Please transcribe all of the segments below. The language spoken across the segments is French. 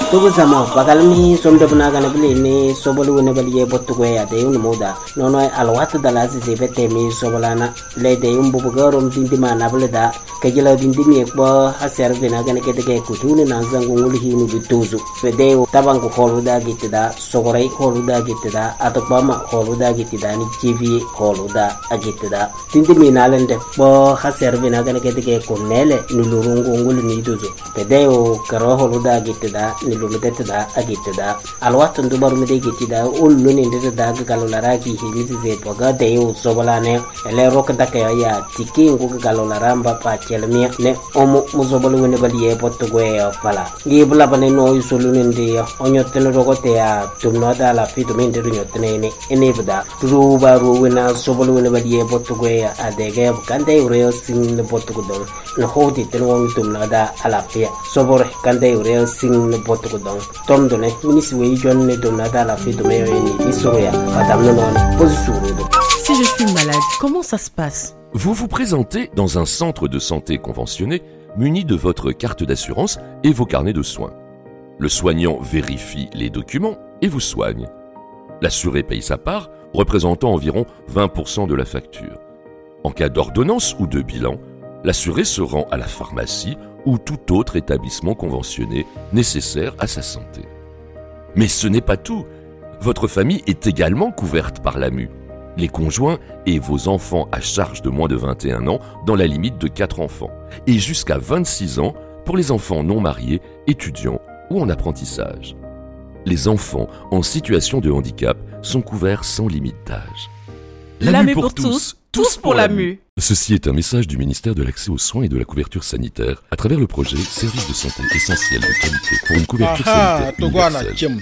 tubu sama bagalmi somdo bunaga na bili ni sobolu ne bali bottu go ya de un moda nono alwat dala si bete mi sobolana le de un bubu garom dindima na bulda kajila dindimi ko haser binaga ne kete kutuni na zangu nguli hinu bituzu fede tabangu holuda gitida sogorai holuda gitida atopama holuda gitida ni tv holuda agitida dindimi na lende bo haser binaga ne kete ko nele ni lurungu nguli ni duzu fede o karo holuda gitida ni lumedetida agitida alwat ndubaru mede gitida ullu ni ndeda galolaraki hilizi zepo ga de o sobolane ele rokda kaya tiki ngu galolaramba pa chelmia ne omo muzobolu ne bali botto goya fala ngibla bane no isolu ndi onyotene rogote ya tumno dala fitu mende nyotene ne enebda ruba ruwena sobolu ne bali botto goya adege kande ureo sing ne botto godon no hodi tenwo tumno da alafia sobor kande ureo sing ne botto godon tomdo ne minisi we jon ne tumno da la fitu me ni isoya madame non position. Si je suis malade, comment ça se passe? Vous vous présentez dans un centre de santé conventionné muni de votre carte d'assurance et vos carnets de soins. Le soignant vérifie les documents et vous soigne. L'assuré paye sa part, représentant environ 20% de la facture. En cas d'ordonnance ou de bilan, l'assuré se rend à la pharmacie ou tout autre établissement conventionné nécessaire à sa santé. Mais ce n'est pas tout. Votre famille est également couverte par l'AMU. Les conjoints et vos enfants à charge de moins de 21 ans dans la limite de 4 enfants et jusqu'à 26 ans pour les enfants non mariés, étudiants ou en apprentissage. Les enfants en situation de handicap sont couverts sans limite d'âge. L'AMU pour tous, tous pour l'AMU. Ceci est un message du ministère de l'Accès aux soins et de la couverture sanitaire à travers le projet Service de santé essentiel de qualité pour une couverture sanitaire universelle.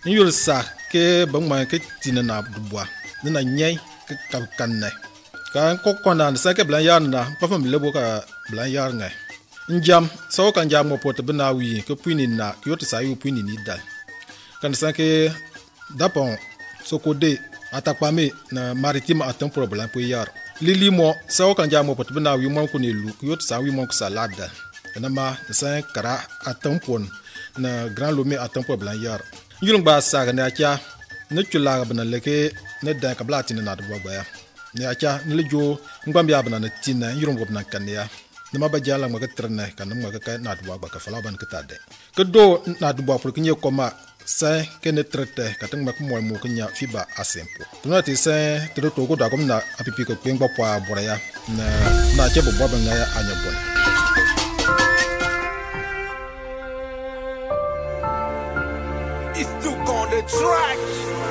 Nina nyai ka kanne kan ko kona sa ke blan yar na pa fam lebo ka blan yar ngai njam so kan jam mo pot bna wi ko puni na ko to sa yu puni ni dal kan sa ke dapon so ko de atakpa me na maritime atam problem po yar lili mo so kan jam mo pot bna wi mo ko ne lu ko to sa wi mo ko salada na ma sa kara atam pon na grand lomé atam problem yar yulung ba sa ga na kya ne chula bna leke ne dan ka blati na do baya ne acha ne lejo ngam ya bana na tina yurum go bana kan ya ne ma ba jala ma ka trene kan ma ka na do ba ka fala ban ka tade ke do na do ba pour que nye koma sa ke ne trete ka tan ma ko mo mo nya fiba asempo tuna ti sa to to go da kom na apipi ko pengba pa bora ya na che bo ba nga ya anya bon. It's too on the track.